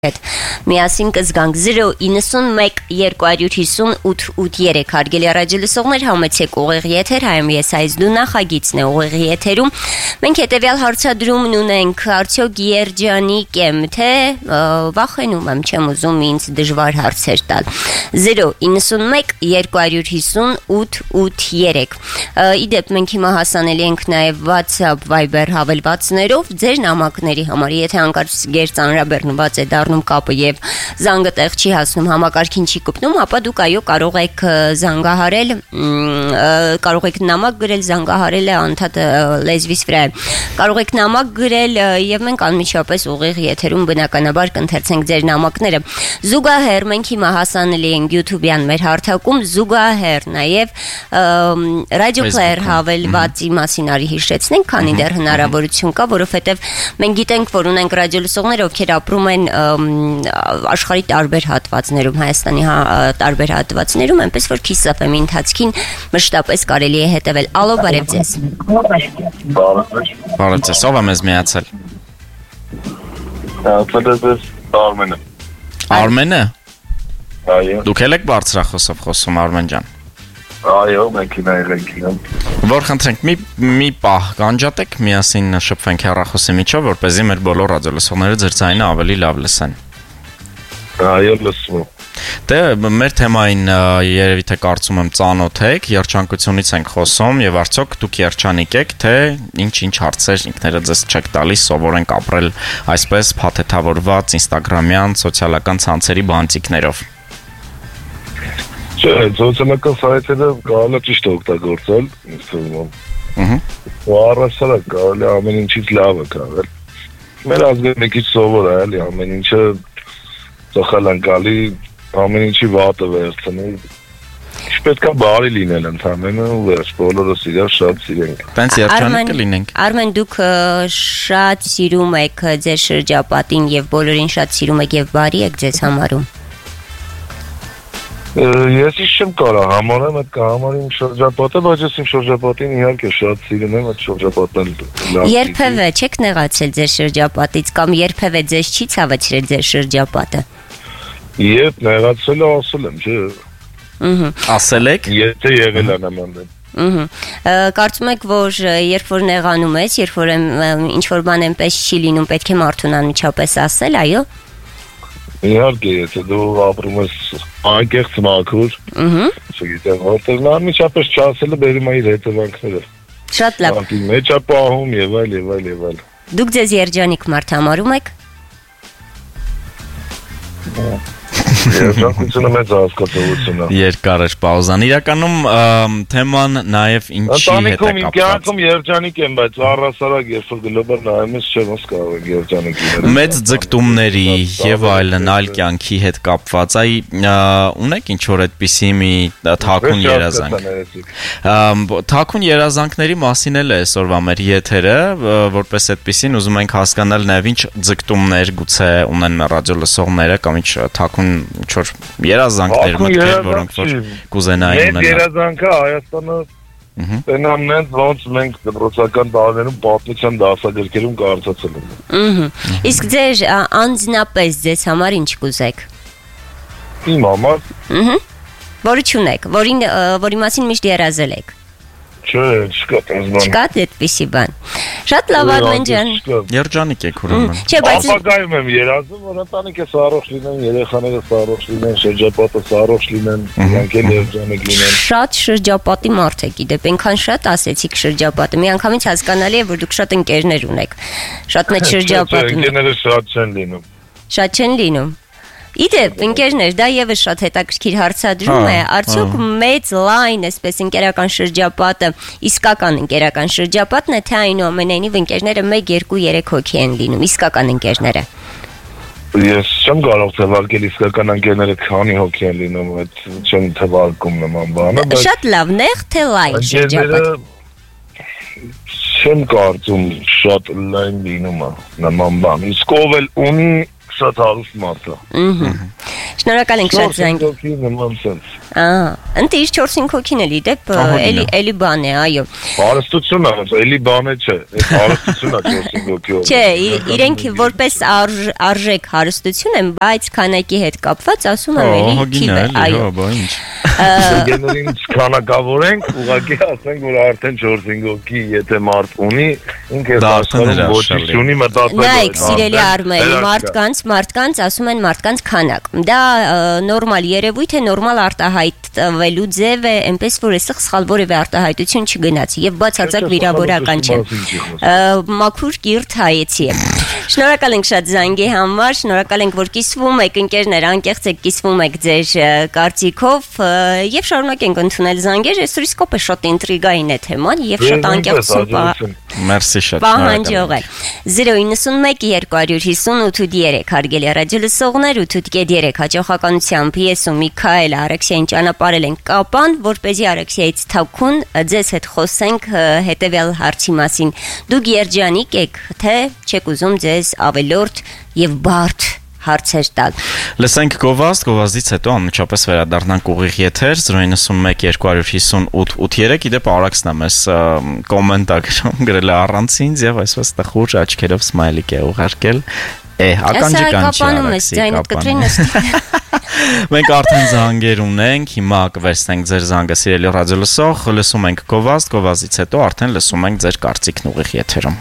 Միասին կզգանք 091 258 8 հարգելի ռադիոլսողներ, համեցեք ուղիղ եթեր, հայում ես այս դու նախագիծն է ուղիղ եթերում։ Մենք հետևյալ հարցադրումն ունենք, արդյոք Երջանիկ եմ, թե վախենում եմ, չեմ ուզում ինձ դժվար հարցեր տալ։ 091 258 8 Իդեպ մենք հիմա հասանելի ենք նաև WhatsApp, Viber հավելվածներով ձեր նամակների համար, եթե հանկարծ գեր ծանրաբեռնված է դառնում կապը եւ զանգը տեղ չի հասնում, համակարգին չի կպնում, ապա դուք այո կարող եք զանգահարել, կարող եք նամակ գրել, զանգահարելը անդադ լեզվիս վրա է։ Կարող եք նամակ գրել եւ մենք անմիջապես ուղիղ եթերում բնականաբար կընթերցենք ձեր նամակները։ Զուգահեռ մենք հիմա հասանելի ենք YouTube-յան մեր հարթակում, զուգահեռ նաեւ Radio Player հավելվածի մասին արի հիշեցնենք, քանի դեռ հնարավորություն կա, որովհետեւ մենք գիտենք, որ ունենք ռադիոլսողներ, ովքեր ապրում են աշխարհի տարբեր հատվածներում, Հայաստանի տարբեր հատվածներում, այնպես որ Kiss FM-ի ընթացքին մշտապես կարելի է հետևել։ Ալո, բարև ձեզ։ Բարև ձեզ, ով է մեզ միացել։ Արմենը։ Արմենը։ Այո։ Դուք եք բարձրախոսով խոսում, Արմեն ջան։ Այո, մեքենայի եմ։ Որ խնդրենք մի պահ կանջատեք, միասին շփվենք հեռախոսի միջով, որպեսզի մեր բոլոր ռադիոլսողները ձեր ձայնը ավելի լավ լսեն։ Այո, լսում եմ։ Դե մեր թեմային երևի թե կարծում եմ ծանոթ եք, երջանկությունից ենք խոսում եւ արդյոք դուք երջանիկ եք, թե ինչ հարցեր ինքներդ ձեզ չեք տալիս, սովորենք ապրել այսպես փաթեթավորված ինստագրամյան սոցիալական ցանցերի բանտիկներով։ Չէ, սոցիալական սայթերը կարելի է ճիշտ օգտագործել, ինձ թվում է։ Առասարակ կարելի է ամեն ինչից լավը քաղել։ Մեր ազգը մի քիչ սովոր է, էլի ամեն ինչը ծխալանկալի, ամեն ինչի վատը վերցնել։ Պետք է բարի լինել ընդհանրապես, ու վերջ, բոլորս իրար շատ սիրենք։ Տենց երջանիկ լինենք։ Արմեն, դուք շատ սիրում եք ձեր շրջապատին եւ բոլորին շատ սիրում եք եւ բարի եք ձեզ համարում։ Ես չեմ կարող համարեմ այդ կհամարիմ շրջապատը, բայց ես իմ շրջապատին իհարկե շատ սիրում եմ այդ շրջապատն։ Երբևէ չեք նեղացել ձեր շրջապատից կամ երբևէ ձեզ չի ցավեցրել ձեր շրջապատը։ Երբ նեղացել ասել եմ, չէ։ Ասել եք։ Եթե եղել է նման դեպք։ Կարծում եք, որ երբ որ նեղանում ես, երբ որ ինչ որ բան այնպես չի լինում, պետք է մարդուն անմիջապես ասել, այո։ Իհարկե, եթե դու ապրում ես անկեղծ մաքուր, չգիտեմ, որտեղ նա անմիջապես չասելը բերում է իր հետևանքները։ Շատ լավ։ Մեջ է պահում եւ այլ։ Դուք ձեզ երջանիկ մարդ համարում եք։ Երջանկությունը մեծ հասկացողություն է։ Երկար էր պաուզան։ Իրականում թեման նաև ինչի հետ է կապված։ Կյանքում երջանիկ եմ, բայց առասարակ երբ որ գլոբալ նայում ես, չեմ կարող եք երջանիկ լինել։ Մեծ ձգտումների եւ այլն այլ կյանքի հետ կապված, ունեք ինչ որ այդպիսի մի թաքուն երազանք։ Թաքուն երազանքների մասին էլ է այսօրվա մեր եթերը, որպես այդպիսին ուզում ենք հասկանալ նաև ինչ ձգտումներ գուցե ունեն ռադիոլսողները կամ ինչ թաքուն ինչ-որ երազանքներ մտքեր, որոնք որ կուզենային ունենալ։ Մեր երազանքը Հայաստանը տենամն է, ոնց մենք դպրոցական տարիներում պատմության դասագրքերում կարծացել ենք։ Իսկ ձեր անձնապես ձեզ համար ինչ կուզեք։ Իմ համար։ Որը չունեք, որի մասին միշտ երազել եք։ Չէ, չկա այդպես բան։ Չկա այդպիսի բան։ Շատ լավ, Արմեն ջան։ Երջանիկ եք ուրեմն։ Չէ, բայց ապագայում եմ երազում, որ ընտանիքս առողջ լինեն, երեխաներս առողջ լինեն, շրջապատս առողջ լինեն, իրանք էլ երջանիկ լինեն։ շատ շրջապատի մարդ եք, իդեպ այնքան շատ ասեցիք շրջապատը։ Միանգամից հասկանալի է, որ դուք շատ ընկերներ ունեք։ Շատ մեծ շրջապատ ունեք։ Ընկերները շատ չեն լինում։ Շատ չեն լինում։ Իդեպ, ընկերներ, դա եւս շատ հետաքրքիր հարցադրում է, արդյոք մեծ լայն, այսպես ընկերական շրջապատը, իսկական ընկերական շրջապատն է, թե այնուամենայնիվ ընկերները 1, 2, 3 հոգի են լինում, իսկական ընկերները։ Ես չեմ կարող թվարկել իսկական ընկերները քանի հոգի են լինում, այդ չեմ թվարկում նման բանը, բայց շատ լավ, նեղ թե լայն շրջապատ։ Չեմ կարծում շատ լայն լինում է նման բան, իսկ ով էլ ունի շատ հարուստ մարդ է։ Շնորհակալ ենք շատ զանգի։ Ընտիր 4-5 հոգին էլի դեպ էլի բան է, այո։ Հարստություն է, էլի բան է չէ, այդ հարստություն է 4-5 հոգի։ Չէ, իրենք որպես արժեք հարստություն են, բայց քանակի հետ կապված ասում եմ էլի թիվ է, այո։ Գեներինից քանակավորենք, ուղղակի ասենք, որ արդեն 4-5 հոգի, եթե մարդ ունի, ինքը աշխարհում ոչինչ ունի մտածել։ Նայեք, սիրելի Արմեն, մարդկանց ասում են մարդկանց քանակ։ Դա նորմալ երևույթ է, նորմալ արտահայտվելու ձև է, այնպես որ այստեղ սխալ որևէ արտահայտություն չգնաց եւ բացարձակ վիրավորական չէ։ Մաքուր կիրթ հայեցի է։ Շնորհակալ ենք շատ զանգի համար, շնորհակալ ենք, որ կիսվում եք, ընկերներ, անկեղծ եք կիսվում եք ձեր կարծիքով եւ շարունակենք ընդունել զանգեր, այսօր իսկոպե շատ ինտրիգային է թեման եւ շատ անկեղծություն Մերսի շատ պահանջող է 091 258 հարգելի ռադիոլսողներ 8.3 հաջողականությամբ ես ու Միքայել Արաքսյային ճանապարհել ենք Կապան, որպեսզի Արաքսիայից թաքուն ձեզ հետ խոսենք հետեւյալ հարցի մասին։ Դուք երջանիկ եք, թե չեք ուզում ձեզ ավելորդ եւ բարդ հարցեր տալ։ Լսենք Գովազդից հետո անմիջապես վերադառնանք ուղիղ եթեր 091 258 83 իդեպ Արաքսն է մեզ կոմենտ գրել է առանց ինձ եւ այսպես տխուր աչքերով սմայլիկ է ուղարկել ականջի Մենք արդեն զանգեր ունենք, հիմա կվերցնենք ձեր զանգը սիրելի ռադիոլսող, լսում ենք Գովազդից հետո արդեն լսում ենք ձեր կարծիքն ուղիղ եթերում։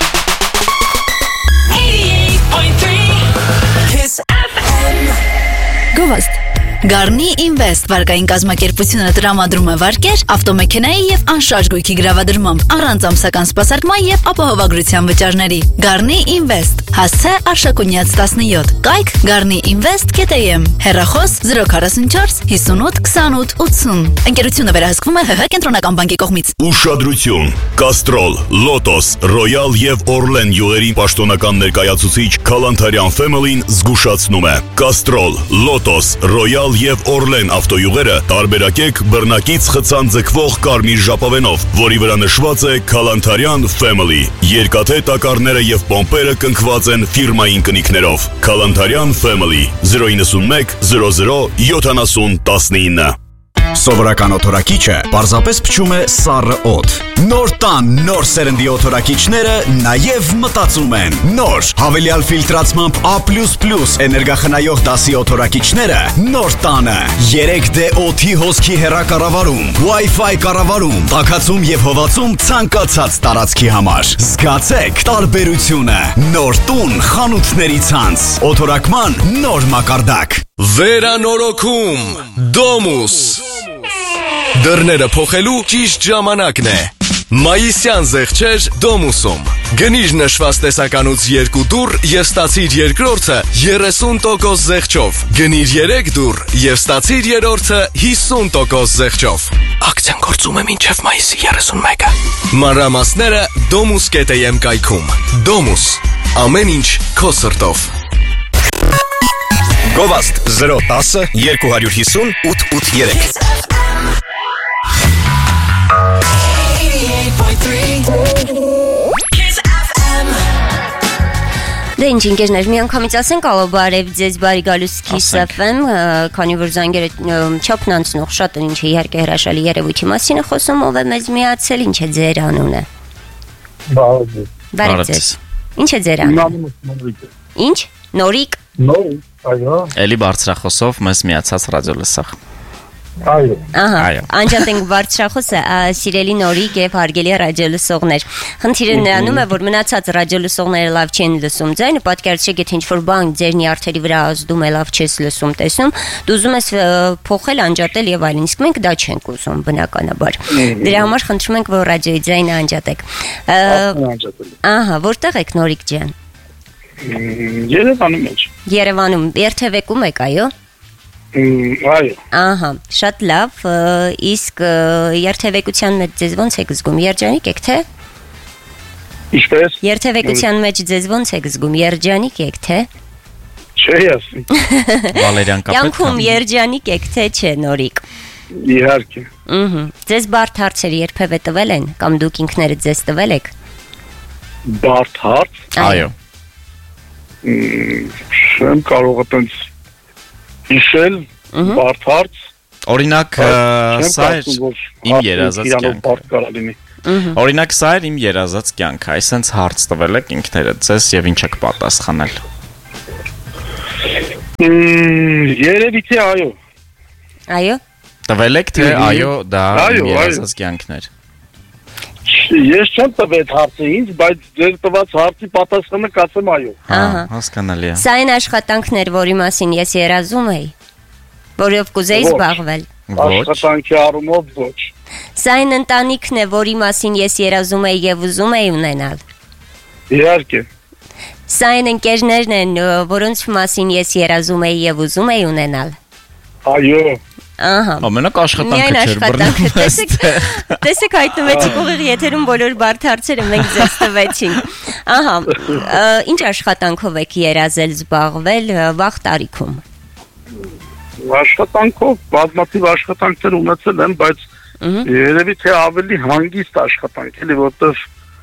Գովազդ Garni Invest վարկային կազմակերպությունը տրամադրում է վարկեր, ավտոմեքենայի եւ անշարժ գույքի գրավադրմամբ, առանց ամսական սպասարկման եւ ապահովագրության վճարների։ Garni Invest հասցե Արշակունյաց 17 Կայք garniinvest.am Հեռախոս 044 58 28 80 Ընկերությունը վերահսկվում է ՀՀ կենտրոնական բանկի կողմից։ Ուշադրություն Castrol, Lotus, Royal եւ Orlen յուղերի պաշտոնական ներկայացուցիչ Քալանթարյան Family-ն զգուշացնում է Castrol, Lotus, Royal եւ Orlen ավտոյուղերը տարբերակեք բռնակից խցան ձգվող կարմիր ժապավենով, որի վրա նշված է Քալանթարյան Family։ Երկաթե տակառները եւ պոմպերը կնքված են ֆիրմային կնիքներով։ Քալանթարյան Family 091 00 70 19 Սովորական օթորակիչը պարզապես փչում է սառը օդ։ Նոր տան, նոր սերնդի օթորակիչները նաև մտածում են։ Նոր հավելյալ ֆիլտրացմամբ A++ էներգախնայող դասի օթորակիչները նոր տանը 3D օդի հոսքի հեռակառավարում, Wi-Fi կառավարում, տաքացում եւ հովացում ցանկացած տարածքի համար։ Զգացեք տարբերությունը։ Նոր տուն խանութների ցանց։ Օթորակման նոր մակարդակ։ Վերանորոգում Domus Դռները փոխելու ճիշտ ժամանակն է։ Մայիսյան զեղչեր Domus-ում։ Գնիր նշված տեսականուց 2 դուռ եւ ստացիր երկրորդը 30% զեղչով։ Գնիր 3 դուռ եւ ստացիր երրորդը 50% զեղչով։ Ակցիան գործում է մինչև մայիսի 31-ը։ Մանրամասները domus.am կայքում։ Domus։ Ամեն ինչ քո սրտով։ Գովազդ 010 250 883 Դե ինչ ինքերներ, մի անգամից ասենք ալո բարև ձեզ բարի գալուս Kiss FM, քանի որ զանգերը չափն անցնող շատ են, ինչը իհարկե հրաշալի երևույթի մասին է խոսում, ով է մեզ միացել, ինչ է ձեր անունը։ Բարև ձեզ։ Ինչ է ձեր անունը։ Ինչ։ Նորիկ։ Այո։ Էլի բարձրախոսով մեզ միացած ռադիոլսող։ Այո։ Ահա, անջատենք բարձրախոսը, սիրելի Նորիկ եւ հարգելի ռադիոլսողներ։ Խնդիրը նրանում է, որ մնացած ռադիոլսողները լավ չեն լսում ձայնը, պատկերացրեք, եթե ինչ-որ բան ձեր նյարդերի վրա ազդում է, լավ չես լսում, տեսնում, դու ուզում ես փոխել, անջատել եւ այլն, իսկ մենք դա չենք ուզում բնականաբար։ Դրա համար խնդրում ենք, որ ռադիոյի ձայնը անջատեք։ Ահա, որտեղ եք Նորիկ ջան։ Երևանում եք։ Երևանում երթևեկում եք, այո։ Այո։ Ահա, շատ լավ, իսկ երթևեկության մեջ ձեզ ոնց եք զգում, երջանիկ եք, թե։ Ինչպես։ Երթևեկության մեջ ձեզ ոնց եք զգում, երջանիկ եք, թե։ Չէ, ասի։ Վալերյան կապեք։ Յանքում երջանիկ եք, թե չէ, Նորիկ։ Իհարկե։ Ձեզ բարդ հարցեր երբևէ տվել են, կամ դուք ինքներդ ձեզ տվել եք։ Բարդ հարց։ Այո։ Չեմ կարող այտենց հիշել, բարդ հարց։ Օրինակ, սա է իմ երազած կյանքը։ Օրինակ, սա է իմ երազած կյանքը, այսպես հարց տվել եք ինքներդ ձեզ եւ ինչ եք պատասխանել։ Երևի թե այո։ Այո։ Տվել եք թե այո, դա իմ երազած կյանքն էր։ Ես չեմ տվել հարցը ինձ, բայց ձեր տված հարցի պատասխանը կասեմ այո։ Հասկանալի է։ Սա այն աշխատանքներ, որի մասին ես երազում էի, որով կուզեի զբաղվել։ Աշխատանքի առումով ոչ։ Սա այն ընտանիքն է, որի մասին ես երազում էի եւ ուզում էի ունենալ։ Իհարկե։ Սա այն ընկերներն են, որոնց մասին ես երազում էի եւ ուզում էի ունենալ։ Այո։ Ահա։ Ամենակ աշխատանքը չէր բռնում։ Տեսեք հայտնվեցիք ուղիղ եթերում բոլոր բարդ հարցերը մենք ձեզ տվեցինք։ Ահա։ Ինչ աշխատանքով եք երազել զբաղվել վաղ տարիքում։ Աշխատանքով բազմաթիվ աշխատանքներ ունեցել եմ, բայց երևի թե ավելի հանգիստ աշխատանք էլի, որտեղ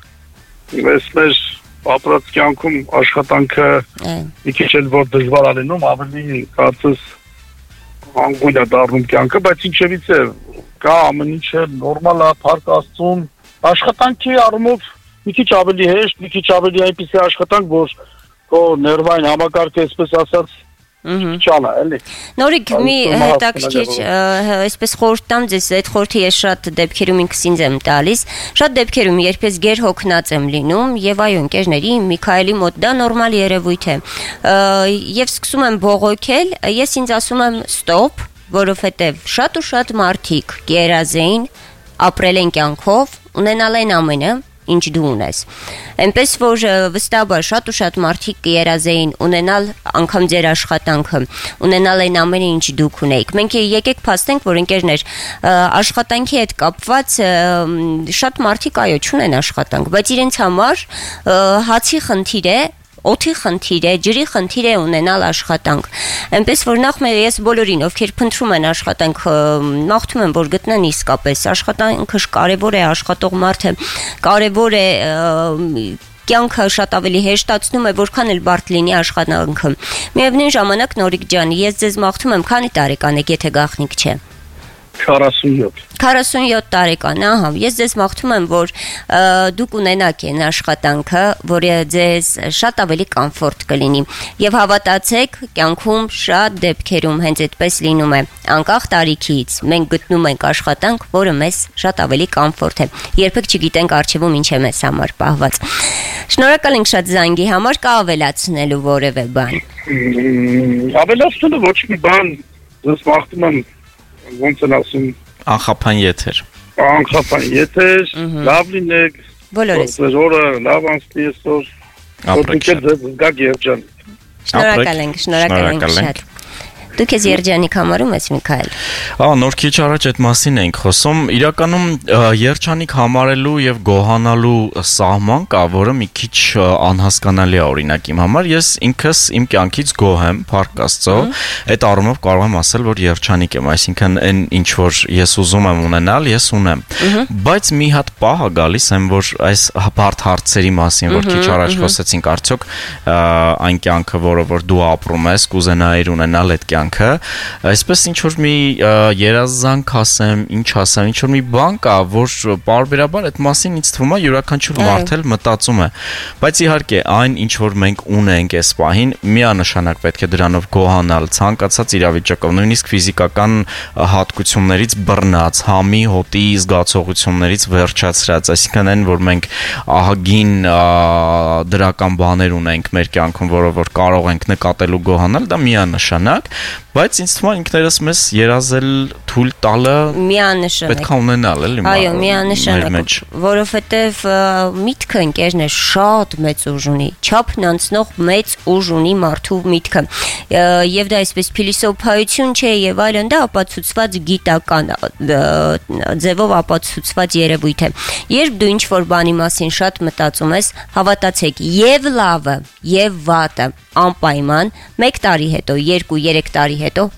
մեր ապրած կյանքում աշխատանքը մի քիչ էլ որ դժվար է լինում, ավելի կարծես հանգույն է դառնում կյանքը, բայց ինչևից է, կա ամեն ինչը նորմալ է, փառք Աստծուն, աշխատանքի առումով մի քիչ ավելի հեշտ, մի քիչ ավելի այնպիսի աշխատանք, որ քո ներվային համակարգը, այսպես ասած, չանա, էլի։ Նորիկ մի հետաքրքիր, այսպես խորհուրդ տամ ձեզ, այդ խորհուրդը ես շատ դեպքերում ինքս ինձ եմ տալիս, շատ դեպքերում երբ ես գերհոգնած եմ լինում եւ այո, ընկերների Միքայելի մոտ դա նորմալ երևույթ է։ Եվ սկսում եմ բողոքել, ես ինձ ասում եմ ստոպ, որովհետեւ շատ ու շատ մարդիկ կերազեին, ապրել են կյանքով, ունենալ են ամենը ինչ դու ունես։ Այնպես որ վստահաբար շատ ու շատ մարդիկ կերազեին ունենալ անգամ ձեր աշխատանքը, ունենալ այն ամենը ինչ դուք ունեիք։ Մենք եկեք փաստենք, որ ընկերներ, աշխատանքի հետ կապված շատ մարդիկ այո չունեն աշխատանք, բայց իրենց համար հացի խնդիր է, օդի խնդիր է, ջրի խնդիր է ունենալ աշխատանք։ Այնպես որ նախ ես բոլորին, ովքեր փնտրում են աշխատանք, մաղթում եմ, որ գտնեն իսկապես աշխատանքը կարևոր է, աշխատող մարդը կարևոր է, կյանքը շատ ավելի հեշտացնում է, որքան էլ բարդ լինի աշխատանքը։ Միևնույն ժամանակ Նորիկ ջան, ես ձեզ մաղթում եմ, քանի տարեկան եք, եթե գաղտնիք չէ։ 47 տարեկան, ահա, ես ձեզ մաղթում եմ, որ դուք ունենաք այն աշխատանքը, որը ձեզ շատ ավելի կոմֆորտ կլինի, եւ հավատացեք, կյանքում շատ դեպքերում հենց այդպես լինում է, անկախ տարիքից, մենք գտնում ենք աշխատանք, որը մեզ շատ ավելի կոմֆորտ է, երբեք չգիտենք առջևում ինչ է մեզ համար պահված։ Շնորհակալ ենք շատ զանգի համար, կա ավելացնելու որևէ բան։ Ավելացնելու ոչ մի բան, ես մաղթում եմ ոնց են ասում անխափան եթեր, լավ լինեք, բոլորս օրը լավ անցնի այսօր, ապրեք զգաք երջանիկ։ Շնորհակալ ենք շատ։ Դուք ես երջանիկ համարում ես Միքայել։ Նոր քիչ առաջ այդ մասին էինք խոսում, իրականում երջանիկ համարելու եւ գոհանալու սահման կա, որը մի քիչ անհասկանալի է օրինակ իմ համար, ես ինքս իմ կյանքից գոհ եմ, փառք Աստծո, այդ առումով կարող եմ ասել, որ երջանիկ եմ, այսինքն այն ինչ որ ես ուզում եմ ունենալ, ես ունեմ։ Բայց մի հատ պահ է գալիս եմ, որ այս բարդ հարցերի մասին, որ քիչ առաջ խոսեցինք, արդյոք այն կյանքը, որը որ դու ապրում ես, կուզենայիր ունենալ այդ այսպես ինչ որ մի երազանք ասեմ, ինչ ասեմ, ինչ որ մի բան կա, որ պարբերաբար այդ մասին ինձ թվում է յուրաքանչյուր մարդ էլ մտածում է, բայց իհարկե այն ինչ որ մենք ունենք այս պահին, միանշանակ պետք է դրանով գոհանալ, ցանկացած իրավիճակով, նույնիսկ ֆիզիկական հատկություններից բռնած, համի, հոտի զգացողություններից վերջացրած, այսինքն այն որ մենք ահագին դրական բաներ ունենք մեր կյանքում, որով որ կարող ենք նկատել ու գոհանալ, դա միանշանակ բայց ինձ թվում է ինքներս մեզ երազել թույլ տալը պետք է ունենալ էլի այո միանշանակ որովհետև միտքը ընկերներ շատ մեծ ուժ ունի չափն անցնող մեծ ուժ ունի մարդու միտքը եւ դա այսպես փիլիսոփայություն չէ եւ այլն դա ապացուցված գիտական ձևով ապացուցված երևույթ է երբ դու ինչ որ բանի մասին շատ մտածում ես հավատացեք եւ լավը եւ վատը անպայման 1 տարի հետո 2-3 տարի հետո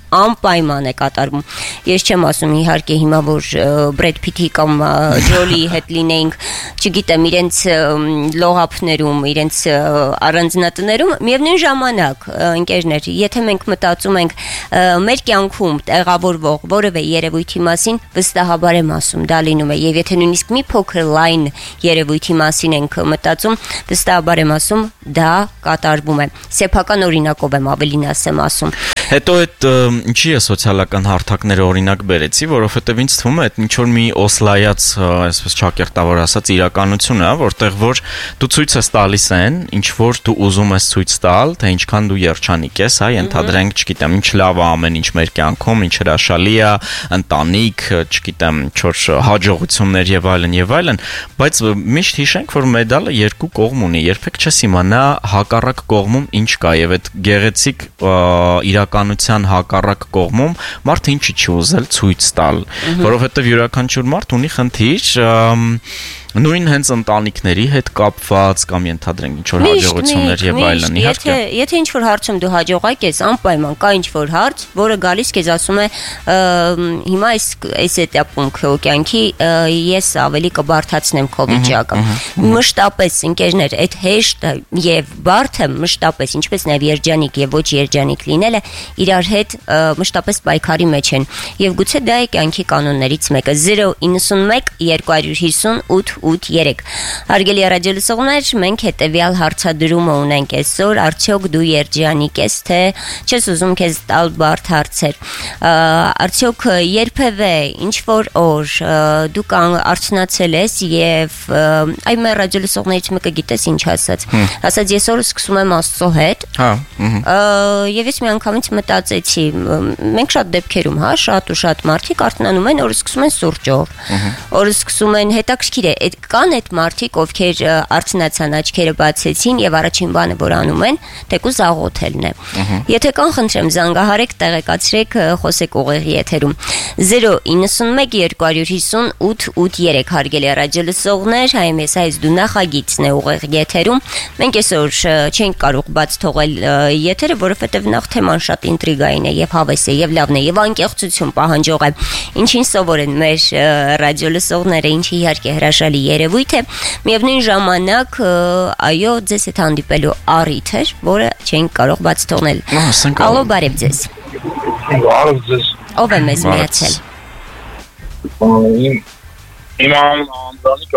անպայման է կատարվում։ Ես չեմ ասում իհարկե հիմա որ Բրեդ Փիթի կամ Ջոլիի հետ լինեինք, չգիտեմ, իրենց լողափներում, իրենց առանձնատներում, միևնույն ժամանակ, ընկերներ, եթե մենք մտածում ենք մեր կյանքում տեղավորվող որևէ երևույթի մասին, վստահաբար եմ ասում, դա լինում է, եւ եթե նույնիսկ մի փոքր լայն երևույթի մասին ենք մտածում, վստահաբար եմ ասում, դա կատարվում է։ Սեփական օրինակով եմ ավելին ասում։ Հետո այդ ինչի է սոցիալական հարթակները օրինակ բերեցի, որովհետև ինձ թվում է այդ ինչ որ մի օսլայած, այսպես ճակերտավոր ասած, իրականություն է, որտեղ որ դու ցույց ես տալիս են, ինչ որ դու ուզում ես ցույց տալ, թե ինչքան դու երջանիկ ես, հա, ենթադրենք, չգիտեմ, ինչ լավ է ամեն ինչ մեր կյանքում, ինչ հրաշալի է, ընտանիք, չգիտեմ, ինչ-որ հաջողություններ եւ այլն, բայց միշտ հիշենք, որ մեդալը երկու կողմ ունի, երբեք չես իմանա հակառակ կողմում ինչ կա եւ այդ գեղեցիկ իրականության հակառակ կողմում մարդը ինչի չի ուզել ցույց տալ, որովհետև յուրաքանչյուր մարդ ունի խնդիր նույն հենց ընտանիքների հետ կապված կամ ենթադրենք ինչ որ հաջողություններ եւ այլն, իհարկե։ Եթե ինչ որ հարցում դու հաջողակ ես, անպայման կա ինչ որ հարց, որը գալիս քեզ ասում է հիմա այս էտապում քո կյանքի ես ավելի կբարթացնեմ քո վիճակը։ Մշտապես ընկերներ, այդ հեշտը եւ բարդը մշտապես, ինչպես նաեւ երջանիկ եւ ոչ երջանիկ լինելը իրար հետ մշտապես պայքարի մեջ են եւ գուցե դա է կյանքի կանոններից մեկը 091 250 883 Հարգելի ռադիոլսողներ, մենք հետևյալ հարցադրումը ունենք այսօր, արդյոք դու երջանիկ ես, թե չես ուզում քեզ տալ բարդ հարցեր։ Արդյոք երբևէ ինչ որ օր դու արթնացել ես եւ այ մեր ռադիոլսողներից մեկը գիտես ինչ ասաց։ Ասաց ես օրը սկսում եմ Աստծո հետ։ Հա։ Եվ ես մի անգամից մտածեցի, մենք շատ դեպքերում, հա, շատ ու շատ մարդիկ արթնանում են, օրը սկսում են սուրճով։ Օրը սկսում են հետաքրքիր է կան այդ մարդիկ, ովքեր արթնացան, աչքերը բացեցին եւ առաջին բանը որ անում են, թեկուզ աղոթելն է։ Եթե կան, խնդրեմ զանգահարեք, տեղեկացրեք, խոսեք ուղիղ եթերում 091 250 883 հարգելի ռադիոլսողներ, հայմես այս դու նախագիծն է ուղիղ եթերում։ Մենք այսօր չենք կարող բաց թողել եթերը, որովհետեւ նախ թեման շատ ինտրիգային է եւ հավես է եւ լավն է եւ անկեղծություն պահանջող է։ Ինչին սովոր են մեր ռադիոլսողները, ինչի իհարկե հրաշալի երևույթ է, միևնույն ժամանակ այո, ձեզ հետ հանդիպելու առիթ էր, որը չենք կարող բաց թողնել։ Ալո, բարև ձեզ։ Բարև ձեզ։ Ով է մեզ միացել։ Իմ Անդրանիկ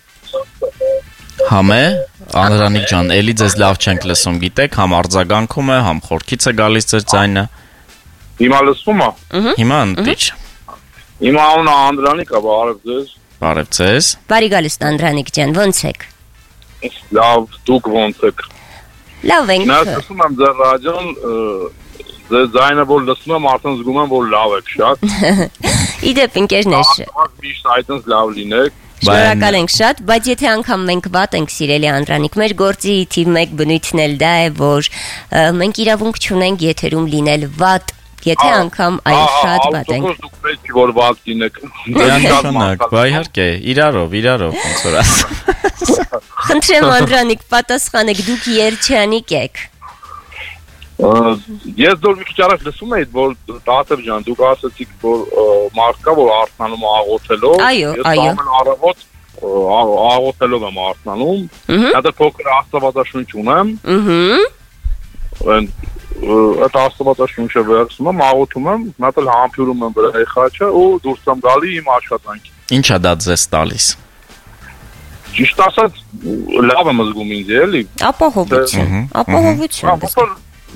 Համե, Անդրանիկ ջան, էլի ձեզ լավ չենք լսում, գիտեք, համ արձագանքում է, համ խորքից է գալիս ձեր ձայնը։ Հիմա լսում է։ Հիմա ընտիչ։ Իմ անունը Անդրանիկ է, բարև ձեզ։ Բարև ձեզ։ Բարի գալիս Անդրանիկ ջան, ո՞նց եք։ Լավ, դուք ո՞նց եք։ Լավ ենք։ Նա լսում եմ ձեր ռադիոն, ձեր ձայնը որ լսում եմ, արդեն զգում եմ, որ լավ եք շատ։ Իդեպ ընկերներ։ Միշտ այդպես լավ լինեք։ Շնորհակալ ենք շատ, բայց եթե անգամ մենք վատ ենք սիրելի Անդրանիկ, մեր գործի թիվ 1 բնույթն էլ դա է, որ մենք իրավունք չունենք եթերում լինել վատ, եթե անգամ այլ շատ վատ ենք։ Դուք պետք է որ վատ լինեք։ Միանշանակ, բա իհարկե, իրարով, ոնց որ ասեմ։ Խնդրեմ Անդրանիկ, պատասխանեք, դուք երջանիկ եք։ Ես դեռ մի քիչ առաջ լսում էի, որ Տաթև ջան, դուք ասացիք, որ մարդ կա, որ արթնանում է աղոթելով։ Այո։ Ամեն առավոտ աղոթելով եմ արթնանում։ Դա փոքր աստվածաշունչ ունեմ։ Այդ աստվածաշունչը վերցնում եմ, աղոթում եմ, մատել համբուրում եմ վրայի խաչը ու դուրս եմ գալի իմ աշխատանքի։ Ինչ է դա ձեզ տալիս։ Ճիշտ ասած, լավ եմ զգում ինձ, էլի։ Ապահովություն։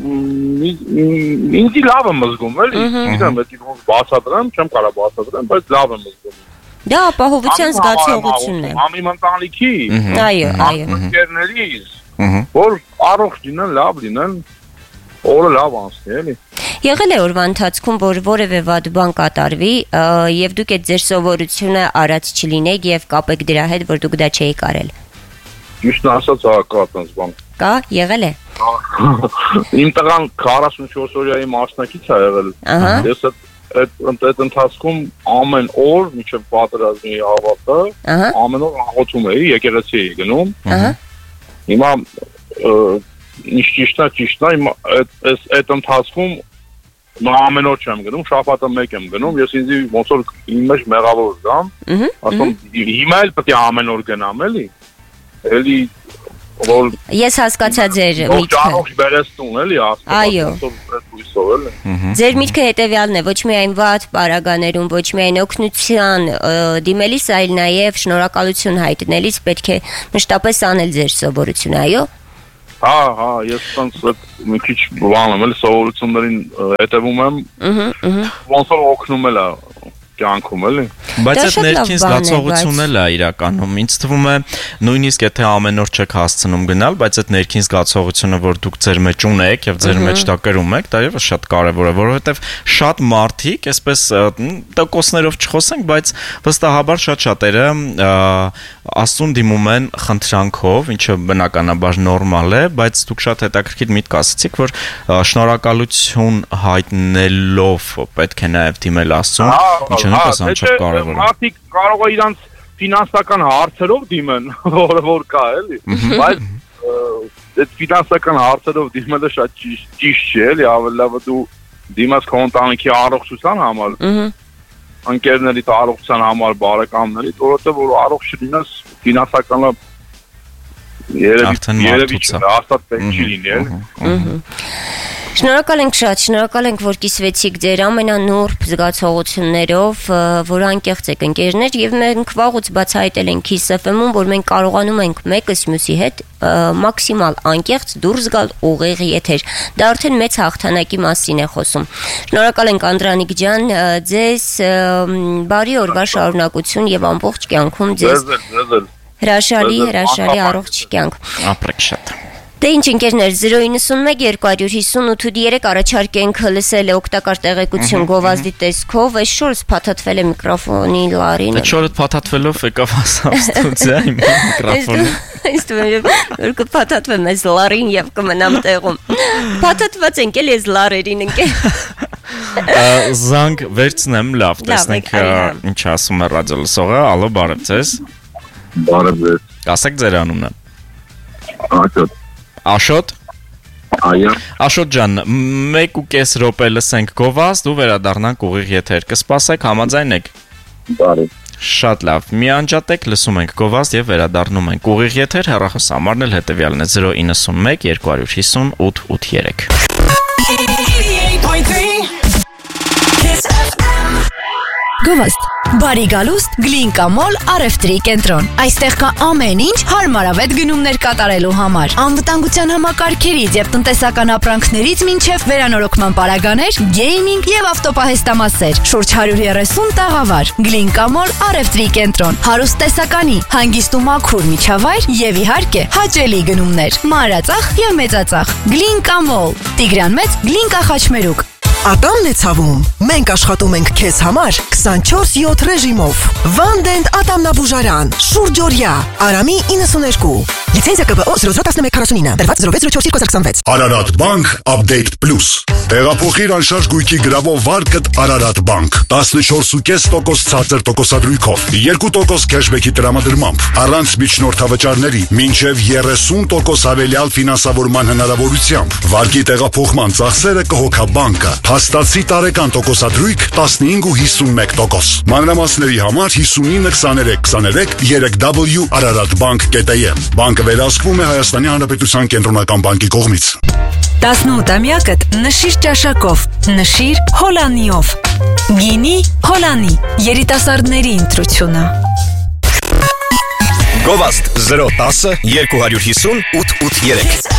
Ինձ լավ եմ զգում, էլի։ Գիտեմ, դա ոնց բացատրեմ, չեմ կարող բացատրեմ, բայց լավ եմ զգում։ Դա ապահովության զգացողությունն է։ Ամի ընտանիքի։ Այո։ Ընկերներիս, որ առողջ լինեն, լավ լինեն, օրը լավ անցնի, էլի։ Եղել է օրվա ընթացքում, որ որևէ վատ բան կատարվի, եւ դուք այդ ձեր սովորությունը արած չլինեք եւ կապեք դրա հետ, որ դուք դա չէիք արել։ Ճիշտ ասած, կա այդպես բան։ Կա, եղել է։ Իմ տղան 44 օրյայի մասնակից է եղել։ Ես այդ ընթացքում ամեն օր մինչև պատերազմի ավարտը ամեն օր աղոթում էի, եկեղեցի էի գնում։ Հիմա ինչ ճիշտ է, այդ ընթացքում ամեն օր չեմ գնում, շաբաթը մեկ եմ գնում, ես ինձ ոնց որ իմ մեջ մեղավոր գամ, ասում հիմա էլ պետք է ամեն օր գնամ էլի։ Էլի Ես հասկացա ձեր միտքը։ Ողջ բերեստուն էլի, այո։ Ձեր միտքը հետևյալն է, ոչ միայն վատ պարագաներում, ոչ միայն օգնության դիմելիս, այլ նաև շնորհակալություն հայտնելիս պետք է մշտապես անել ձեր սովորությունը, այո։ Հա, ես ոնց մի քիչ բան եմ, էլի սովորություններին հետևում եմ։ Ոնց որ օգնում եմ կյանքում էլի։ Բայց այդ ներքին զգացողությունն էլ է իրականում։ Ինձ թվում է նույնիսկ եթե ամեն օր չեք հասցնում գնալ, բայց այդ ներքին զգացողությունը, որ դուք ձեր մեջ ունեք եւ ձեր մեջ դա կրում եք, դա եւս շատ կարեւոր է, որովհետեւ շատ մարդիկ, այսպես տոկոսներով չխոսենք, բայց վստահաբար շատ շատերը Աստծուն դիմում են խնդրանքով, ինչը բնականաբար նորմալ է, բայց դուք շատ հետաքրքիր միտք ասացիք, որ շնորհակալություն հայտնելով պետք է նաեւ դիմել Աստծուն, ինչը նույնպես անչափ կարևոր է։ Մարդիկ կարող է իրանց ֆինանսական հարցերով դիմեն, որ կա էլի, բայց այդ ֆինանսական հարցերով դիմելը շատ ճիշտ չէ, էլի, ավելի լավ է դու դիմաս քո ընտանիքի առողջության համար, ընկերների առողջության համար, բարեկամների, որովհետև որ առողջ չլինես ֆինանսականով երևի հաստատ պետք չի լինի, էլի։ Շնորհակալ ենք շատ, շնորհակալ ենք, որ կիսվեցիք ձեր ամենանուրբ զգացողություններով, որ անկեղծ եք ընկերներ, եւ մենք վաղուց բացահայտել ենք Kiss FM-ում, որ մենք կարողանում ենք մեկս մյուսի հետ մաքսիմալ անկեղծ դուրս գալ ուղիղ եթեր։ Դա արդեն մեծ հաղթանակի մասին է խոսում։ Շնորհակալ ենք Անդրանիկ ջան, ձեզ բարի օրվա շարունակություն եւ ամբողջ կյանքում ձեզ հրաշալի առողջ կյանք։ Ապրեք շատ։ Դե ինչ ընկերներ 091 258 առաջարկ ենք լսել է օգտակար տեղեկություն գովազդի տեսքով, այս շորս փաթաթվել է միկրոֆոնի լարին։ Այդ շորը փաթաթվելով եկավ ասավ ստուդիա իմ միկրոֆոնը։ Իսկ որ կփաթաթվեմ այս լարին եւ կմնամ տեղում։ Փաթաթված ենք էլ այս լարերին ընկեր։ Զանգ վերցնեմ, լավ, տեսնենք ինչ ասում է ռադիոլսողը։ Ալո, բարև ձեզ։ Բարև ձեզ։ Ասեք ձեր անունը։ Աշոտ։ Աշոտ։ Այո։ Աշոտ ջան, 1.5 րոպե լսենք գովազդ ու վերադառնանք ուղիղ եթեր։ Կսպասեք, համաձայն եք։ Բարի։ Շատ լավ։ Մի անջատեք, լսում ենք գովազդ եւ վերադառնում ենք ուղիղ եթեր։ Հեռախոսահամարն էլ հետեւյալն է 091 258 883։ Գովազդ Բարի գալուստ Գլինկամոլ Արևտրի կենտրոն։ Այստեղ կա ամեն ինչ հարմարավետ գնումներ կատարելու համար։ Անվտանգության համակարգերից եւ տնտեսական ապրանքներից մինչեւ վերանորոգման պարագաներ, գեյմինգ եւ ավտոպահեստամասեր։ Շուրջ 130 տաղավար։ Գլինկամոլ Արևտրի կենտրոն։ Հարուստ տեսականի, հանգիստ ու մաքուր միջավայր եւ իհարկե հաճելի գնումներ։ Մանրածախ եւ մեծածախ։ Գլինկամոլ Տիգրան Մեծ, Գլինկա Խաչմերուկ։ Ատամն է ցավում։ Մենք աշխատում ենք քեզ համար 24/7 ռեժիմով։ Վանդենտ ատամնաբուժարան, շուրջօրյա, Արամի 92։ Լիցենզիա ԿԲՕ 001149, դրված 06042026։ Արարատ բանկ Update Plus։ Տեղափոխիր անշարժ գույքի գրավով վարկդ Արարատ բանկ 14.5% ցածր տոկոսադրույքով, 2% քեշբեքի տրամադրմամբ, առանց միջնորդավճարների, մինչև 30% հավելյալ ֆինանսավորման հնարավորությամբ։ Վարկի տեղափոխման ծախսերը կհոգա բանկը։ Հաստացի տարեկան տոկոսադրույք 15.51%։ Մանրամասների համար 592323 3w.araratbank.am։ Բանկը վերահսկվում է Հայաստանի Հանրապետության կենտրոնական բանկի կողմից։ 18-ամյակդ նշիր ճաշակով, նշիր հոլանիով։ Գինի հոլանի, երիտասարդների ընտրությունը։ Գովազդ 010 250 883։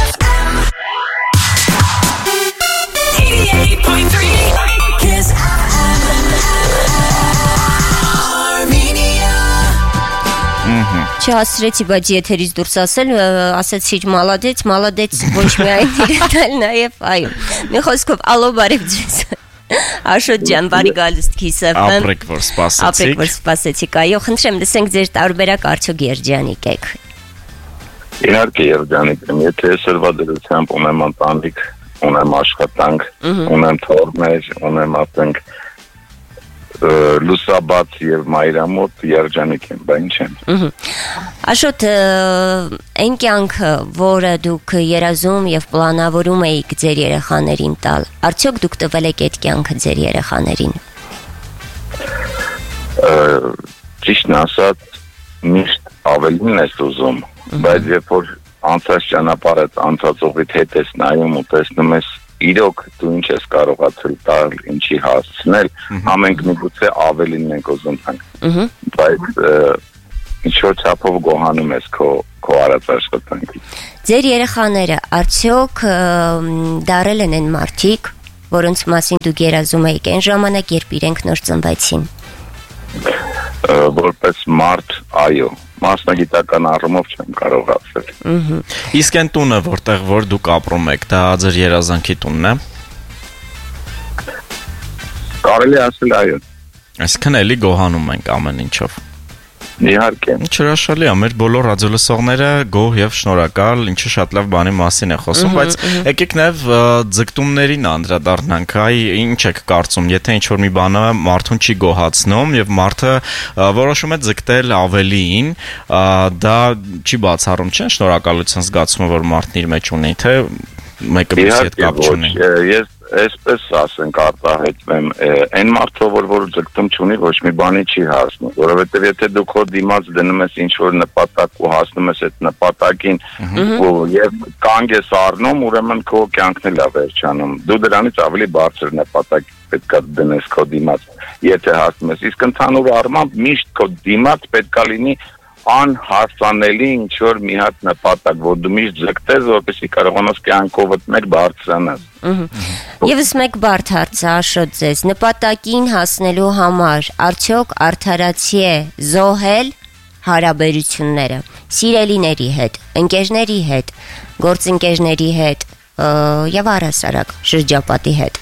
Չհասրեցի, բայց եթերից դուրս ասեցի մալադեց ոչ միայն դիրետալ նաև այո։ Մի խոսքով ալո բարև ձեզ։ Աշոտ ջան, բարի գալուստ Kiss FM։ Ապրեք որ սպասեցիք։ Ապրեք որ սպասեցիք, այո, խնդրեմ լսենք ձեր տարբերակ արդյոք երջանիկ եք։ Իհարկե երջանիկ եմ, եթե սրվա դրությամբ ունեմ ընտանիք, ունեմ աշխատանք, ունեմ թորներ, ունեմ ասենք լուսաբաց եւ մայրամոտ երջանիկ են, բա ինչ են։ Աշոտ, այն կյանքը, որը դուք երազում եւ պլանավորում եք ձեր երեխաներին տալ, արդյոք դուք տվել եք այդ կյանքը ձեր երեխաներին։ Ճիշտն ասած, միշտ ավելին ես ուզում, բայց երբ որ անցած ճանապարհը անցածողիդ հետ ես նայում ու տեսնում ես իրոք դու ինչ ես կարողացել տալ, ինչի հասցնել, ամենք միգուցե ավելին ենք ուզում ենք։ Բայց ինչ-որ չափով գոհանում ես քո արած աշխատանքից։ Ձեր երեխաները արդյոք դարել են այն մարդիկ, որոնց մասին դուք երազում եք այն ժամանակ, երբ իրենք նոր ծնվեցին։ Որպես մարդ, այո, մասնագիտական առումով չեմ կարող ասել։ Իսկ այն տունը, որտեղ որ դուք ապրում եք, դա ձեր երազանքի տունն է։ Կարելի ասել այո։ Այսինքն էլի գոհանում ենք ամեն ինչով։ Իհարկե։ Ինչ հրաշալի է, մեր բոլոր ռադիոլսողները գոհ եւ շնորհակալ, ինչը շատ լավ բանի մասին է խոսում, բայց եկեք նաեւ ձգտումներին անդրադառնանք, այ ինչ եք կարծում, եթե ինչ որ մի բանը մարդուն չի գոհացնում եւ մարդը որոշում է ձգտել ավելին, դա չի բացառում, չէ՞, շնորհակալության զգացումը, որ մարդն իր մեջ ունի, թե մեկը մյուսի հետ կապ չունի։ Ես այսպես ասենք արտահայտվեմ, այն մարդով որ ձգտում չունի, ոչ մի բանի չի հասնում, որովհետև եթե դու քո դիմաց դնում ես ինչ-որ նպատակ ու հասնում ես այդ նպատակին եւ կանգ ես առնում, ուրեմն քո կյանքն էլ է վերջանում։ Դու դրանից ավելի բարձր նպատակ պետք է դնես քո դիմաց, եթե հասնում ես։ Իսկ ընդհանուր առմամբ միշտ քո դիմաց պետք է լինի անհասանելի ինչ-որ մի հատ նպատակ, որ դու միշտ ձգտես, որպեսզի կարողանաս կյանքովդ մեկ բարձրանաս։ Եվս մեկ բարդ հարց է Աշոտ ձեզ, նպատակին հասնելու համար արդյոք արդարացի է զոհել հարաբերությունները սիրելիների հետ, ընկերների հետ, գործընկերների հետ եւ առհասարակ շրջապատի հետ։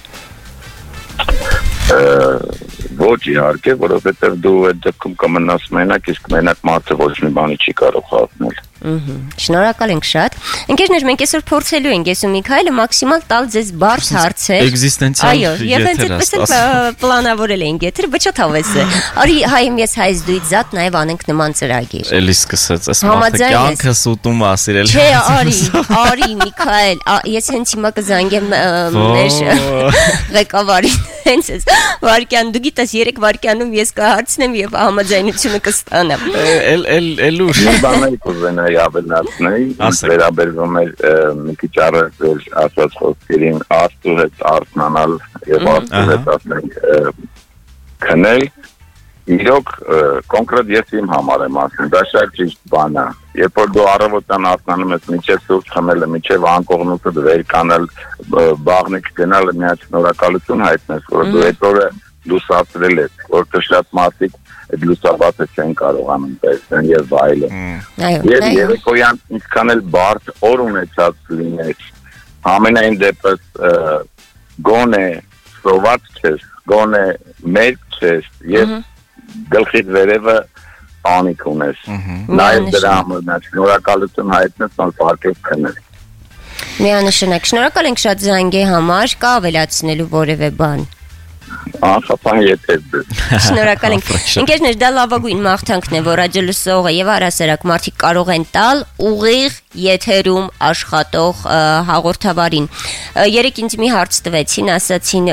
Ոչ իհարկե, որովհետև դու այդ դեպքում կմնաս մենակ, իսկ մենակ մարդը ոչ մի բանի չի կարող հասնել։ Շնորհակալ ենք շատ։ Ընկերներ, մենք այսօր փորձելու ենք ես ու Միքայելը մաքսիմալ տալ ձեզ բարդ հարցեր։ Էգզիստենցիալ այո, եւ հենց այդպես պլանավորել ենք եթեր, բչա թավես է։ Արի հայեմ ես հայց դույց զատ նաեւ անենք նման ծրագիր։ Էլի սկսեց, այս մարդը կյանքը սուտում է սիրել։ Չէ, արի Միքայել, ես հենց հիմա կզանգեմ մեր ղեկավարին, հենց այս վարքյան, դու գիտես 3 վարքյանում ես կհարցնեմ եւ համաձայնությունը կստանամ։ Էլ ուր։ Բաներ կուզենայի ավելացնել, վերաբերվում է մի քիչ առաջ ասած խոսքերին, Աստծո հետ արթնանալ եւ Աստծո հետ ասենք քնել։ Իրոք կոնկրետ ես իմ համար եմ ասում, դա շատ ճիշտ բան է։ Երբ որ դու առավոտյան արթնանում ես, միջև սուրճ խմելը, միջև անկողնուտը վեր կանալ, բաղնիկ գնալը մի հատ շնորհակալություն հայտնես, որ դու այդ օրը լուսացրել ես, որ շատ մարդիկ այդ լուսաբացը չեն կարողանում տեսնել եւ այլն։ Եվ երեկոյան ինչքան էլ բարդ օր ունեցած լինես, ամենայն դեպս գոնե սոված չես, գոնե մեկ չես եւ գլխիդ վերևը անիք ունես։ Նաեւ դրա համար շնորհակալություն հայտնես, որ պարկես քնել։ Միանշանակ շնորհակալ ենք շատ զանգի համար, կա ավելացնելու որևէ բան։ Անխափան եթե Շնորհակալ ենք։ Ընկերներ, դա լավագույն մաղթանքն է, որ ռադիոլսողը եւ առհասարակ մարդիկ կարող են տալ ուղիղ եթերում աշխատող հաղորդավարին։ Երեք ինձ մի հարց տվեցին, ասացին,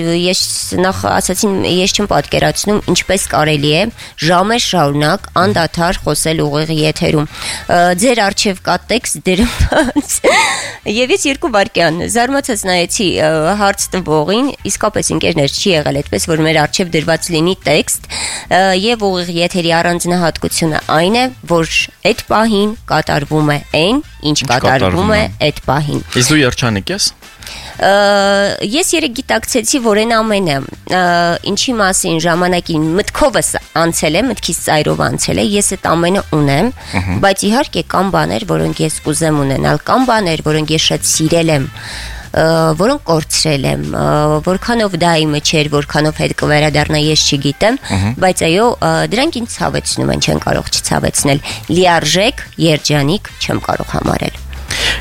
ես չեմ պատկերացնում ինչպես կարելի է ժամեր շարունակ անդադար խոսել ուղիղ եթերում։ Ձեր արչեւ կա տեքստ դրված։ Եվ ես 2 վայրկյան զարմացած նայեցի հարց տվողին, իսկապես ընկերներ չի եղել այդպես, որ մեր արչեւ դրված լինի տեքստ եւ ուղիղ եթերի առանձնահատկությունը այն է, որ այդ պահին կատարվում է այն, ինչ կատարվում է այդ պահին։ Իսկ դու երջանիկ ես։ Ես երեք գիտակցեցի, որ այն ամենը ինչի մասին ժամանակին մտքովս անցել է, մտքից ծայրով անցել է, ես այդ ամենը ունեմ, բայց իհարկե կան բաներ, որոնք ես կուզեմ ունենալ, կան բաներ, որոնք ես շատ սիրել եմ, որոնք կորցրել եմ, որքանով դա իմը չէր, որքանով հետ կվերադառնա ես չգիտեմ, բայց այո, դրանք ինձ ցավեցնում են, չեն կարող չցավեցնել, լիարժեք, երջանիկ չեմ կարող համարել։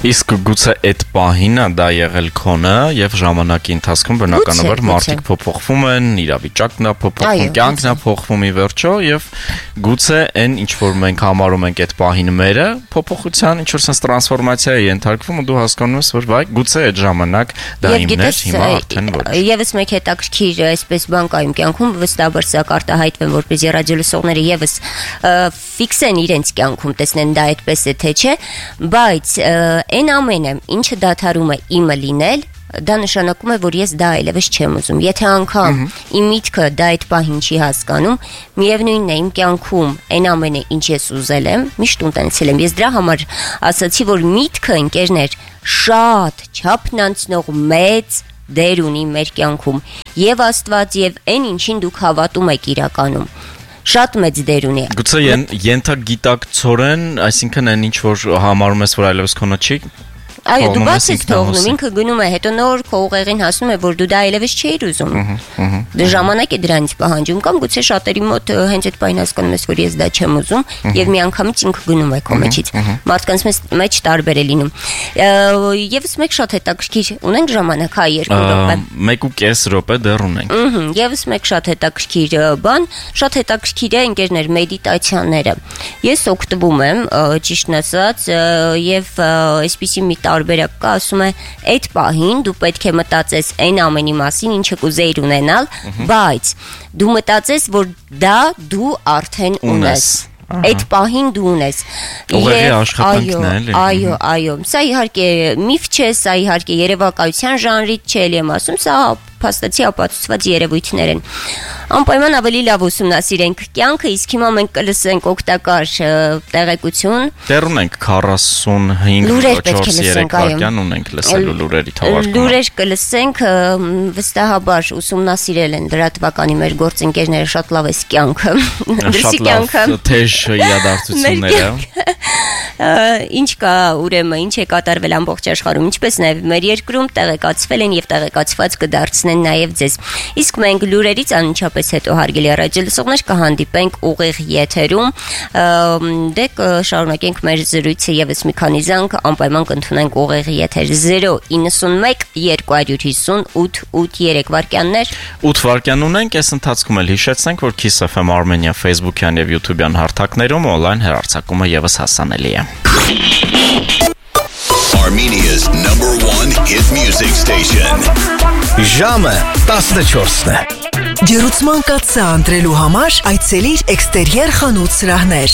Իսկ գուցե այդ պահին դա եղել քոնը եւ ժամանակի ընթացքում բնականաբար մարդիկ փոփոխվում են, իրավիճակն է փոփոխվում, կյանքն է փոխվում ի վերջո եւ գուցե այն ինչ որ մենք համարում ենք այդ պահին մերը փոփոխության ինչ որ sense տրանսֆորմացիա է ենթարկվում ու դու հասկանում ես որ վայ գուցե այդ ժամանակ դա իմն էր հիմա արդեն ոչ։ Եվս մեկ հետաքրքիր այսպես բան կա իմ կյանքում վստահաբար սա կարտահայտվեմ որպեսզի ռադիոլսողները եւս ֆիքսեն իրենց կյանքում տեսնեն դա այդպես է թե չէ, բայց այն ամենը ինչը դադարում է իմը լինել դա նշանակում է, որ ես դա այլևս չեմ ուզում։ Եթե անգամ իմ միտքը դա այդ պահին չի հասկանում, միևնույնն է իմ կյանքում այն ամենը, ինչ ես ուզել եմ, միշտ ունեցել եմ։ Ես դրա համար ասացի, որ միտքը ընկերներ շատ չափն անցնող մեծ դեր ունի մեր կյանքում։ Եվ Աստված, եւ այն ինչին դուք հավատում եք իրականում։ Շատ մեծ դեր ունի։ Գուցե ենթագիտակցորեն, այսինքն այն ինչ որ համարում ես, որ այլևս քոնը չի Այո, դու բաց ես թողնում, ինքը գնում է, հետո նոր քո ուղեղին հասնում է, որ դու դա այլևս չէիր ուզում։ Դե ժամանակ է դրանից պահանջում կամ գուցե շատերի մոտ հենց այդ պահին հասկանում ես, որ ես դա չեմ ուզում, եւ միանգամից ինքը գնում է քո մեջից։ Մարդկանց մեջ տարբեր է լինում։ Եվս մեկ շատ հետաքրքիր ունենք ժամանակ, հա 2 րոպե։ 1.5 րոպե դեռ ունենք։ Եվս մեկ շատ հետաքրքիր բան, շատ հետաքրքիր է ընկերներ մեդիտացիաները։ Ես օգտվում եմ, ճիշտն ասած, եւ այսպիսի մի տարբերակ կա, ասում է, այդ պահին դու պետք է մտածես այն ամենի մասին, ինչը կուզեիր ունենալ, բայց դու մտածես, որ դա դու արդեն ունես։ Այդ պահին դու ունես։ Ուղղակի աշխատանքն է, էլի։ Այո, սա իհարկե միֆ չէ, սա իհարկե երևակայության ժանրից չէ, եմ ասում, սա փաստացի ապացուցված երևույթներ են։ Անպայման ավելի լավ ուսումնասիրենք կյանքը, իսկ հիմա մենք կլսենք օգտակար տեղեկություն։ Դեռ ունենք 45-4-3 վայրկյան ունենք լսելու լուրերի թողարկումը։ Լուրեր կլսենք, վստահաբար ուսումնասիրել են լրատվականի մեր գործընկերները, շատ լավ է կյանքը։ Դրսի կյանքը։ Թեժ իրադարձությունները։ Ինչ կա ուրեմն, ինչ է կատարվել ամբողջ աշխարհում, ինչպես նաև մեր երկրում տեղեկացվել են եւ տեղեկացված կդարձնեն նաև ձեզ։ Իսկ մենք լուրերից անմիջապես հետո հարգելի ռադիոլսողներ կհանդիպենք ուղիղ եթերում, դե կշարունակենք մեր զրույցը եւս մի քանի զանգ, անպայման կընդունենք ուղիղ եթեր 091 250 883 վայրկյաններ։ 8 վայրկյան ունենք, այս ընթացքում էլ հիշեցնենք, որ Kiss FM Armenia Facebook-յան եւ YouTube-յան հարթակներում on-line հեռարձակումը եւս հասանելի է։ Armenia's #1 hit music station. Ժամը 14-ն է։ Ջերուցման կաթսա ընտրելու համար այցելիր Էքստերիեր խանութ սրահներ։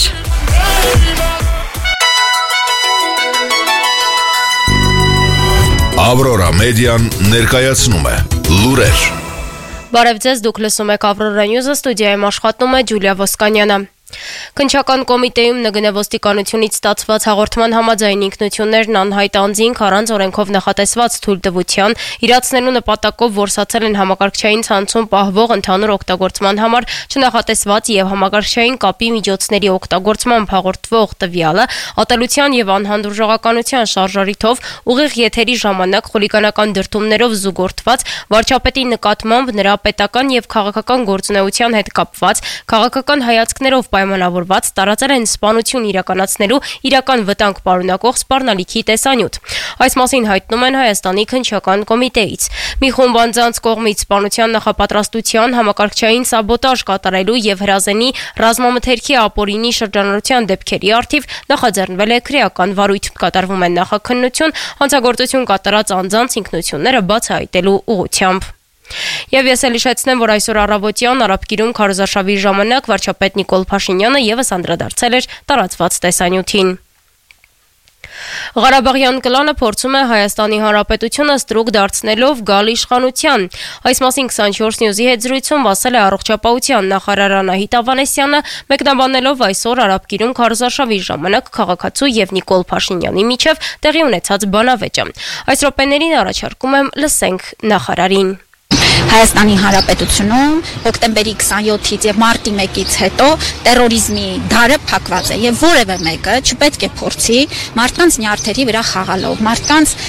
Aurora Median ներկայացնում է լուրեր։ Բարև ձեզ, դուք լսում եք Aurora News-ը, ստուդիայում աշխատում է Ջուլիա Ոսկանյանը։ Քննչական կոմիտեում ՆԳՆ ոստիկանությունից ստացված հաղորդման համաձայն ինքնություններն անհայտ անձինք առանց օրենքով նախատեսված թույլտվության իրացնելու նպատակով որսացել են համակարգչային ցանցում պահվող ընդհանուր օգտագործման համար չնախատեսված եւ համակարգչային կապի միջոցների օգտագործմամբ հաղորդվող տվյալը ատելության եւ անհանդուրժողականության շարժարիթով ուղիղ եթերի ժամանակ խուլիգանական դրդումներով զուգորդված վարչապետի նկատմամբ նրա պետական եւ քաղաքական գործունեության հետ կապված քաղաքական հայացքներով պայմանավորված տարածել են սպանություն իրականացնելու իրական վտանգ պարունակող սպառնալիքի տեսանյութ։ Այս մասին հայտնում են Հայաստանի քննչական կոմիտեից։ Մի խումբ անձանց կողմից սպանության նախապատրաստության, համակարգչային սաբոտաժ կատարելու եւ հրազենի ռազմամթերքի ապօրինի շրջանառության դեպքերի առթիվ նախաձեռնվել է քրեական վարույթ։ Կատարվում է նախաքննություն, հանցագործություն կատարած անձանց ինքնությունները բացահայտելու ուղղությամբ։ Եվ ես էլ հիշեցնեմ, որ այսօր առավոտյան Արաբկիրում քարոզարշավի ժամանակ վարչապետ Նիկոլ Փաշինյանը եւս անդրադարձել էր տարածված տեսանյութին։ Ղարաբաղյան կլանը փորձում է Հայաստանի Հանրապետությունը ստրուկ դարձնելով գալ իշխանության։ Այս մասին 24 News-ի հետ զրույցում ասել է առողջապահության նախարար Անահիտ Ավանեսյանը, մեկնաբանելով այսօր Արաբկիրում քարոզարշավի ժամանակ քաղաքացու եւ Նիկոլ Փաշինյանի միջև տեղի ունեցած բանավեճը։ Այս րոպեներին առաջարկում եմ լսենք նախարարին։ Հայաստանի Հանրապետությունում հոկտեմբերի 27-ից եւ մարտի 1-ից հետո terrorizmi դարը փակված է եւ որևէ մեկը չպետք է փորձի մարդկանց նյարդերի վրա խաղալով, մարդկանց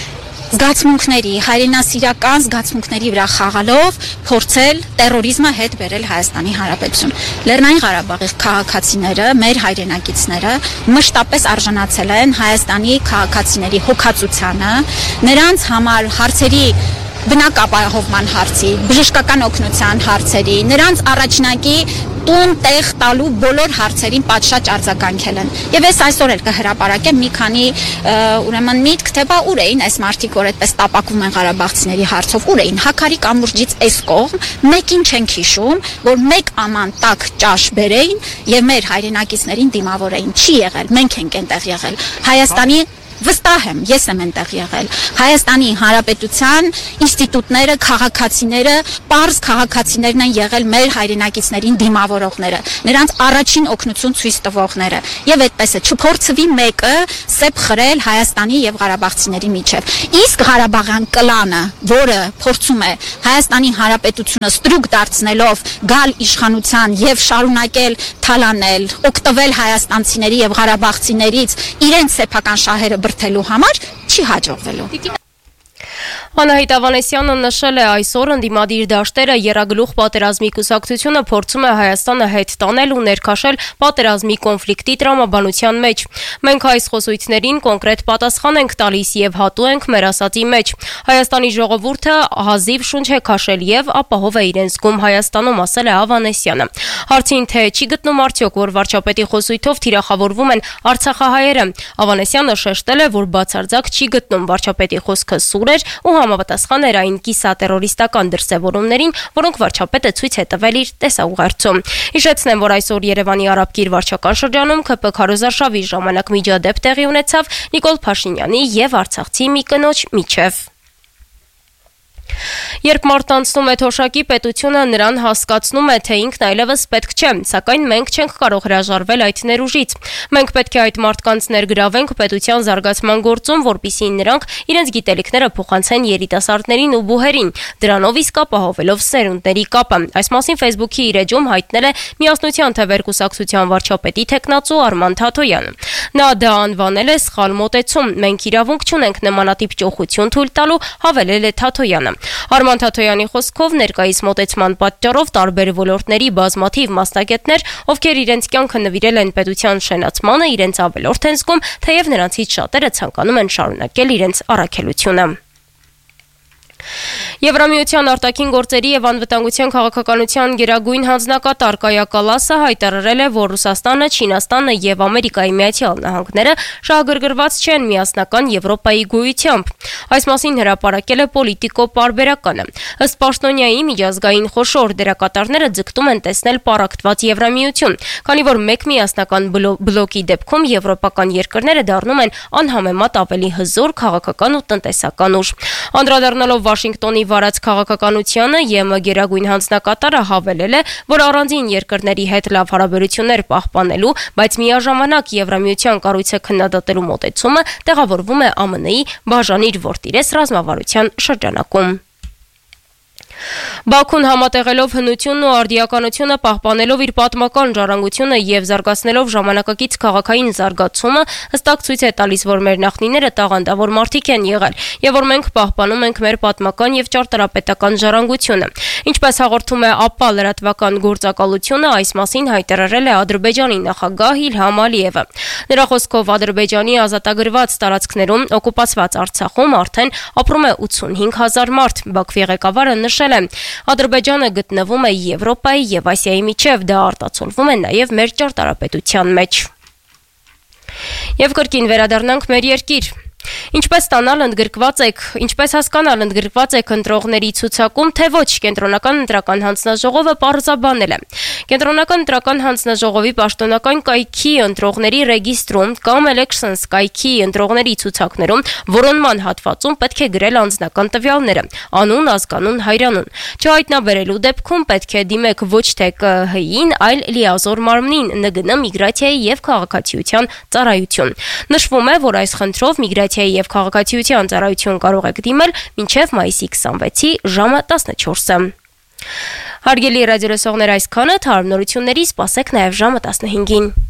զգացմունքների, հայրենասիրական զգացմունքների վրա խաղալով փորձել տերորիզմը հետ բերել Հայաստանի Հանրապետություն։ Լեռնային Ղարաբաղի քաղաքացիները, մեր հայրենակիցները մշտապես արժանացել են Հայաստանի քաղաքացիների հոգացությանը, նրանց համար հարցերի բնակապահովման հարցի, բժշկական օգնության հարցերի, նրանց առաջնակի տուն տեղ տալու բոլոր հարցերին պատշաճ արձագանքել են։ Եվ ես այսօր էլ կհրապարակեմ մի քանի ուրեմն միտք, թե բա ուր էին այս մարդիկ, որ այդպես տապակվում են ղարաբաղցիների հարցով, ուր էին Հակարի կամուրջից այս կողմ, մեկին չենք հիշում, որ մեկ աման տակ ճաշ բերեին եւ մեր հայրենակիցներին դիմավորեին։ Չի եղել, մենք ենք այնտեղ եղել։ Հայաստանի վստահ եմ, ես եմ այնտեղ եղել։ Հայաստանի Հանրապետության ինստիտուտները, քաղաքացիները, պարզ քաղաքացիներն են եղել մեր հայրենակիցներին դիմավորողները, նրանց առաջին օգնություն ցույց տվողները։ Եվ այդպես է, չփորձվի մեկը սեփ խրել Հայաստանի եւ ղարաբաղցիների միջև։ Իսկ Ղարաբաղյան կլանը, որը փորձում է Հայաստանի Հանրապետությունը ստրուկ դարձնելով գալ իշխանության եւ շարունակել թալանել, օգտվել հայաստանցիների եւ ղարաբաղցիներից իրենց սեփական շահերը բրթելու համար, չի հաջողվելու։ Անահիտ Ավանեսյանը նշել է այսօր ընդդիմադիր դաշտերը եռագլուխ պատերազմի կուսակցությունը փորձում է Հայաստանը հետ տանել ու ներքաշել պատերազմի կոնֆլիկտի տրամաբանության մեջ։ Մենք այս խոսույցներին կոնկրետ պատասխան ենք տալիս եւ հատու ենք մեր ասածի մեջ։ Հայաստանի ժողովուրդը հազիվ շունչ է քաշել եւ ապահով է իրեն զգում Հայաստանում, ասել է Ավանեսյանը։ Հարցին թե չի գտնում արդյոք, որ վարչապետի խոսույթով թիրախավորվում են արցախահայերը, Ավանեսյանը շեշտել է, որ բացարձակ չի գտնում վարչապետի խոսքը սուր էր ու համապատասխան էր այն կիսատերորիստական դրսևորումներին, որոնք վարչապետը ցույց է տվել իր տեսաուղերձում։ Հիշեցնեմ, որ այսօր Երևանի Արաբկիր վարչական շրջանում ԿՊ քարոզարշավի ժամանակ միջադեպ տեղի ունեցավ Նիկոլ Փաշինյանի եւ արցախցի մի կնոջ միջև։ Երբ մարդ անցնում է թոշակի, պետությունը նրան հասկացնում է, թե ինքն այլևս պետք չէ, սակայն մենք չենք կարող հրաժարվել այդ ներուժից։ Մենք պետք է այդ մարդկանց ներգրավենք պետության զարգացման գործում, որպեսզի նրանք իրենց գիտելիքները փոխանցեն երիտասարդներին ու բուհերին, դրանով իսկ ապահովելով սերունդների կապը։ Այս մասին Facebook-ի իր էջում հայտնել է Միասնության թվեր կուսակցության վարչապետի թեկնածու Արման Թաթոյանը։ Նա դա անվանել է սխալ մոտեցում։ Մենք իրավունք չունենք նմանատիպ ճոխություն թույլ տալու, հավելել է Թաթոյանը։ Արման Թաթոյանի խոսքով ներկայիս մոտեցման պատճառով տարբեր ոլորտների բազմաթիվ մասնագետներ, ովքեր իրենց կյանքը նվիրել են պետության շենացմանը, իրենց ավելորդ են զգում, թեև նրանցից շատերը ցանկանում են շարունակել իրենց առաքելությունը։ Եվրամիության արտաքին գործերի եւ անվտանգության քաղաքականության գերագույն հանձնակատար Կայա Կալասը հայտարարել է, որ Ռուսաստանը, Չինաստանը եւ Ամերիկայի Միացյալ Նահանգները շահագրգռված չեն միասնական Եվրոպայի գոյությամբ։ Այս մասին հրապարակել է Պոլիտիկո պարբերականը։ Ըստ պաշտոնյայի, միջազգային խոշոր դերակատարները ձգտում են տեսնել պառակտված Եվրամիություն, քանի որ մեկ միասնական բլոկի դեպքում եվրոպական երկրները դառնում են անհամեմատ ավելի հզոր քաղաքական ու տնտեսական ուժ։ Անդրադառնալով Վաշինգտոնի վարած քաղաքականությանը ԵՄ գերագույն հանձնակատարը հավելել է, որ առանձին երկրների հետ լավ հարաբերություններ պահպանելու, բայց միաժամանակ Եվրամիության կառույցը քննադատելու մոտեցումը տեղավորվում է ԱՄՆ-ի բաժանիր որտիրես ռազմավարության շրջանակում։ Բաքուն համատեղելով հնությունն ու արդիականությունը պահպանելով իր պատմական ժառանգությունը եւ զարգացնելով ժամանակակից քաղաքային զարգացումը հստակ ցույց է տալիս, որ մեր նախնիները տաղանդավոր մարդիկ են եղել եւ որ մենք պահպանում ենք մեր պատմական եւ ճարտարապետական ժառանգությունը։ Ինչպես հաղորդում է ԱՊԱ լրատվական գործակալությունը, այս մասին հայտարարել է Ադրբեջանի նախագահ Իլհամ Ալիևը։ Նրա խոսքով Ադրբեջանի ազատագրված տարածքներում օկուպացված Արցախում արդեն ապրում է 85,000 մարդ։ Բաքվի ղեկավարը նշել է. Ադրբեջանը գտնվում է Եվրոպայի եւ Ասիայի միջև, դա արտացոլվում է նաեւ մեր ճարտարապետության մեջ։ Եվ կրկին վերադառնանք մեր երկիր։ Ինչպես հասկանալ ընդգրկված եք ընտրողների ցուցակում, թե ոչ, Կենտրոնական ընտրական հանձնաժողովը պարզաբանել է։ Կենտրոնական ընտրական հանձնաժողովի պաշտոնական կայքի ընտրողների ռեգիստրում կամ Elections կայքի ընտրողների ցուցակներում որոնման հատվածում պետք է գրել անձնական տվյալները՝ անուն, ազգանուն, հայրանուն։ Չհայտնաբերելու դեպքում պետք է դիմեք ոչ թե ԿՀ-ին, այլ լիազոր մարմնին, ՆԳՆ միգրացիայի եւ քաղաքացիության ծառայություն։ Նշվում է, որ այս խնդրով միգրացիայի եւ քաղաքացիության ծառայություն կարող եք դիմել մինչեւ մայիսի 26-ի ժամը 14-ը։ Հարգելի ռադիոլսողներ, այսքանը, թարմ նորությունների սպասեք նաեւ ժամը 15-ին։